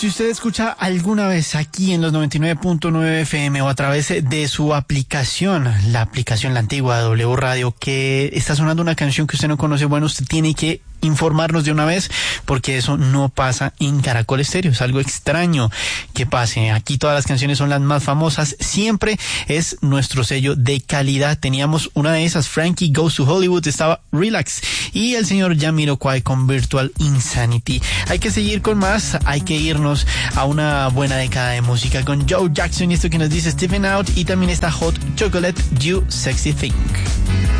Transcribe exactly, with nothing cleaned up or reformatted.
si usted escucha alguna vez aquí en los noventa y nueve punto nueve F M o a través de su aplicación, la aplicación la antigua de W Radio, que está sonando una canción que usted no conoce, bueno, usted tiene que informarnos de una vez, porque eso no pasa en Caracol Estéreo. Es algo extraño que pase. Aquí todas las canciones son las más famosas. Siempre es nuestro sello de calidad. Teníamos una de esas, Frankie Goes to Hollywood, estaba Relax, y el señor Jamiroquai con Virtual Insanity. Hay que seguir con más, hay que irnos a una buena década de música con Joe Jackson y esto que nos dice Stephen Out, y también está Hot Chocolate, You Sexy Thing.